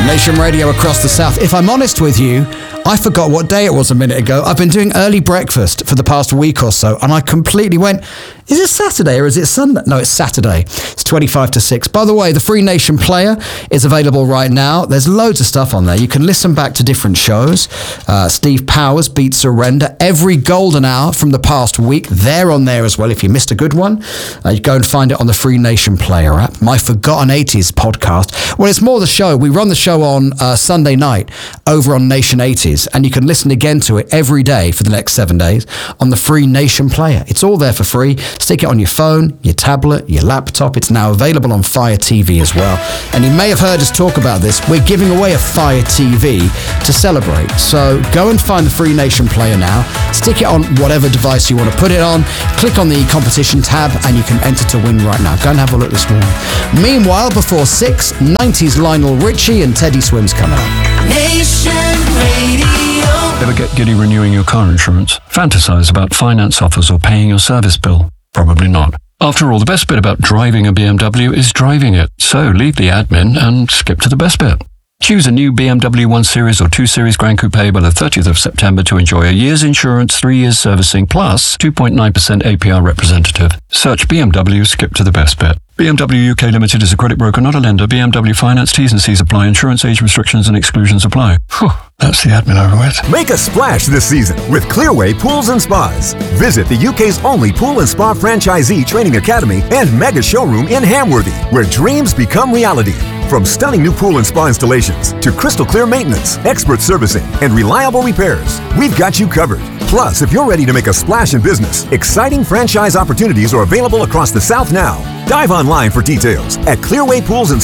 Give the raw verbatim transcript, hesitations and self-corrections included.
Nation Radio across the South. If I'm honest with you, I forgot what day it was a minute ago. I've been doing early breakfast for the past week or so, and I completely went, is it Saturday or is it Sunday? No, it's Saturday. It's twenty-five to six. By the way, the Free Nation player is available right now. There's loads of stuff on there. You can listen back to different shows. Uh, Steve Powers, Beat Surrender. Every golden hour from the past week, they're on there as well. If you missed a good one, uh, you go and find it on the Free Nation player app. My Forgotten eighties podcast. Well, it's more the show. We run the show on uh, Sunday night over on Nation eighties, and you can listen again to it every day for the next seven days on the Free Nation player. It's all there for free. Stick it on your phone, your tablet, your laptop. It's now available on Fire T V as well. And you may have heard us talk about this. We're giving away a Fire T V to celebrate. So go and find the Free Nation player now. Stick it on whatever device you want to put it on. Click on the competition tab and you can enter to win right now. Go and have a look this morning. Meanwhile, before six, nineties Lionel Richie and Teddy Swims coming up. Nation Radio. Ever get giddy renewing your car insurance? Fantasize about finance offers or paying your service bill? Probably not. After all, the best bit about driving a B M W is driving it. So leave the admin and skip to the best bit. Choose a new B M W one Series or two Series Grand Coupe by the thirtieth of September to enjoy a year's insurance, three years servicing, plus two point nine percent A P R representative. Search B M W, skip to the best bit. B M W U K Limited is a credit broker, not a lender. B M W Finance, T's and C's apply. Insurance, age restrictions and exclusions apply. Whew, that's the admin over with. Make a splash this season with Clearway Pools and Spas. Visit the U K's only pool and spa franchisee training academy and mega showroom in Hamworthy, where dreams become reality. From stunning new pool and spa installations to crystal clear maintenance, expert servicing, and reliable repairs, we've got you covered. Plus, if you're ready to make a splash in business, exciting franchise opportunities are available across the South now. Dive online for details at Clearway Pools and